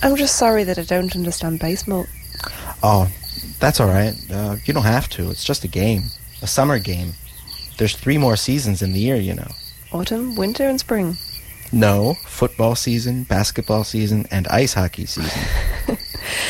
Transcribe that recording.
I'm just sorry that I don't understand baseball. Oh, that's all right. You don't have to. It's just a game. A summer game. There's 3 more seasons in the year, you know. Autumn, winter, and spring. No, football season, basketball season, and ice hockey season.